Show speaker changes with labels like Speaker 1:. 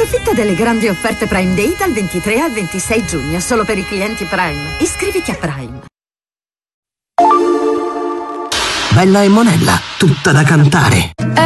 Speaker 1: Approfitta delle grandi offerte Prime Day dal 23 al 26 giugno, solo per i clienti Prime. Iscriviti a Prime.
Speaker 2: Bella e Monella, tutta da cantare.